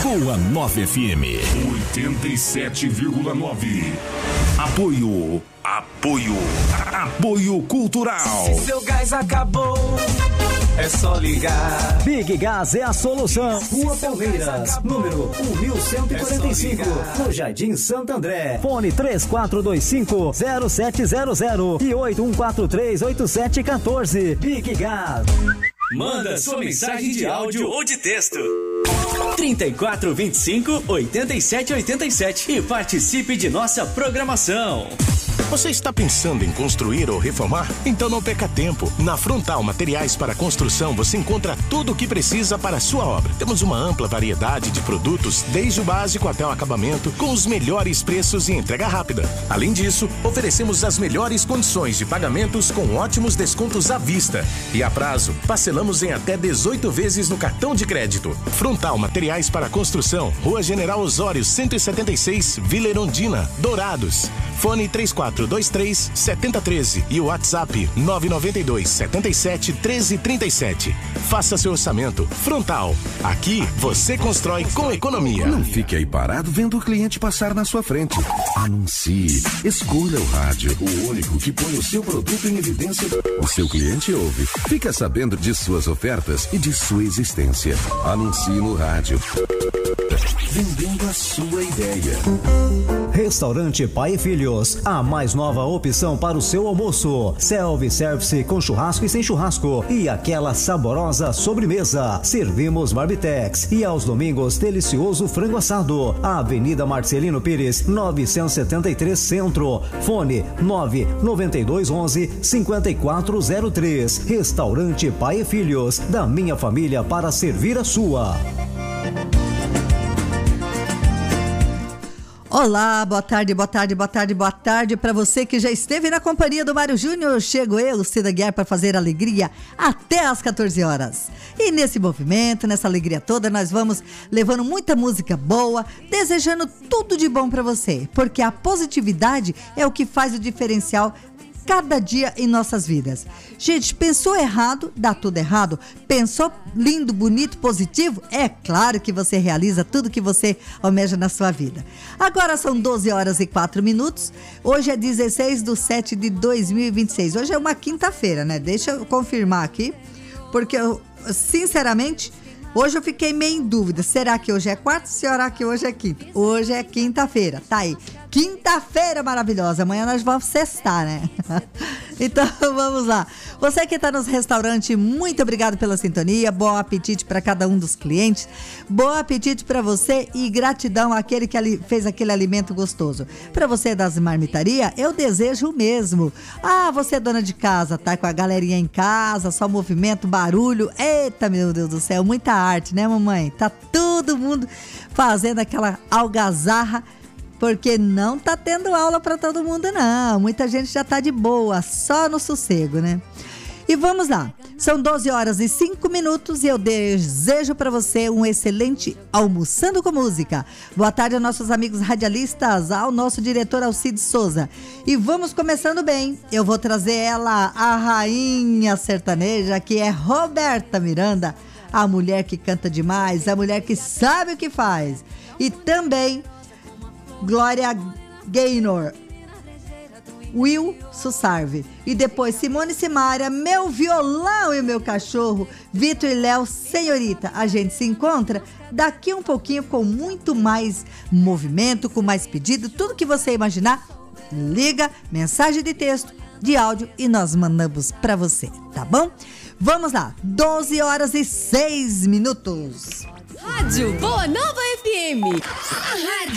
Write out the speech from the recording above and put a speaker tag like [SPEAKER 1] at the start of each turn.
[SPEAKER 1] com a 9 FM 87,9. Apoio Cultural.
[SPEAKER 2] Se seu gás acabou, é só ligar.
[SPEAKER 3] Big Gás é a solução. Rua Palmeiras, número 1145, no Jardim Santo André. Fone 3425-0700 e 8143-8714. Big Gás.
[SPEAKER 4] Manda sua mensagem de áudio ou de texto. 3425-8787 e participe de nossa programação.
[SPEAKER 5] Você está pensando em construir ou reformar? Então não perca tempo. Na Frontal Materiais para Construção você encontra tudo o que precisa para a sua obra. Temos uma ampla variedade de produtos, desde o básico até o acabamento, com os melhores preços e entrega rápida. Além disso, oferecemos as melhores condições de pagamentos com ótimos descontos à vista. E a prazo, parcelamos em até 18 vezes no cartão de crédito. Frontal Materiais para Construção, Rua General Osório 176, Vila Erundina, Dourados. Fone 3423-7013 e o WhatsApp 992-77-1337. Faça seu orçamento. Frontal. Aqui você constrói com economia.
[SPEAKER 1] Não fique aí parado vendo o cliente passar na sua frente. Anuncie. Escolha o rádio, o único que põe o seu produto em evidência. O seu cliente ouve. Fica sabendo de suas ofertas e de sua existência. Anuncie no rádio. Vendendo a sua ideia.
[SPEAKER 3] Restaurante Pai e Filhos, a mais nova opção para o seu almoço. Self-service com churrasco e sem churrasco e aquela saborosa sobremesa. Servimos Barbitex e aos domingos delicioso frango assado. Avenida Marcelino Pires, 973 Centro. Fone 99211-5403. Restaurante Pai e Filhos, da minha família para servir a sua.
[SPEAKER 6] Olá, boa tarde para você que já esteve na companhia do Mário Júnior. Chego eu, Cida Guiar, para fazer alegria até às 14 horas. E nesse movimento, nessa alegria toda, nós vamos levando muita música boa, desejando tudo de bom para você, porque a positividade é o que faz o diferencial cada dia em nossas vidas. Gente, pensou errado, dá tudo errado. Pensou lindo, bonito, positivo? É claro que você realiza tudo que você almeja na sua vida. Agora são 12 horas e 4 minutos. Hoje é 16/7/2026. Hoje é uma quinta-feira, né? Deixa eu confirmar aqui, porque eu, sinceramente, hoje eu fiquei meio em dúvida. Será que hoje é quarta? Será que hoje é quinta? Hoje é quinta-feira, tá aí. Quinta-feira maravilhosa, amanhã nós vamos sextar, né? Então vamos lá. Você que está nos restaurantes, muito obrigado pela sintonia, bom apetite para cada um dos clientes, bom apetite para você e gratidão àquele que fez aquele alimento gostoso. Para você das marmitaria, eu desejo o mesmo. Ah, você é dona de casa, tá com a galerinha em casa, só movimento, barulho, eita meu Deus do céu, muita arte, né mamãe? Tá todo mundo fazendo aquela algazarra, porque não tá tendo aula para todo mundo, não. Muita gente já tá de boa, só no sossego, né? E vamos lá. São 12 horas e 5 minutos e eu desejo para você um excelente Almoçando com Música. Boa tarde aos nossos amigos radialistas, ao nosso diretor Alcides Souza. E vamos começando bem. Eu vou trazer ela, a rainha sertaneja, que é Roberta Miranda, a mulher que canta demais, a mulher que sabe o que faz. E também Glória Gaynor, Will Sussarve. E depois Simone Simaria, Meu Violão e Meu Cachorro, Vitor e Léo, Senhorita. A gente se encontra daqui um pouquinho com muito mais movimento, com mais pedido, tudo que você imaginar. Liga, mensagem de texto, de áudio e nós mandamos pra você, tá bom? Vamos lá, 12 horas e 6 minutos.
[SPEAKER 7] Rádio Boa Nova FM, a rádio